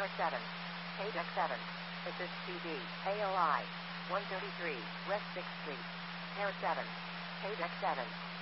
Pair 7. Deck 7. Assist CD. AOI. 133. West 6th Street. Pair 7. Deck 7.